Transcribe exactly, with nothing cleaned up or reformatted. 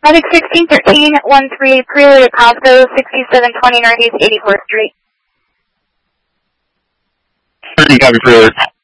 Medic sixteen thirteen one three Prelude at Costco, sixty-seven twenty Northeast eighty-fourth Street. thirteen copy Prelude.